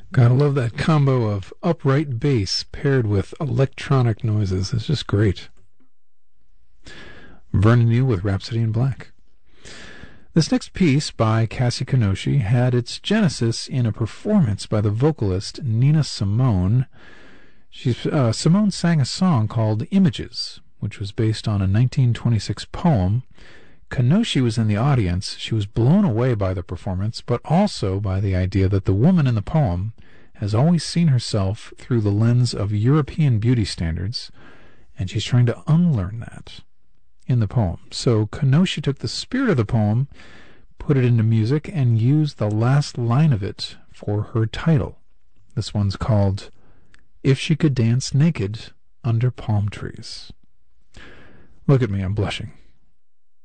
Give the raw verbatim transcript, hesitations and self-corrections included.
Gotta love that combo of upright bass paired with electronic noises. It's just great. Vernon New with Rhapsody in Black. This next piece by Cassie Kenoshi had its genesis in a performance by the vocalist Nina Simone. She's, uh, Simone sang a song called Images, which was based on a nineteen twenty-six poem. Kenoshi was in the audience. She was blown away by the performance, but also by the idea that the woman in the poem has always seen herself through the lens of European beauty standards, and she's trying to unlearn that in the poem. So Kenoshi took the spirit of the poem, put it into music, and used the last line of it for her title. This one's called If She Could Dance Naked Under Palm Trees. Look at me, I'm blushing.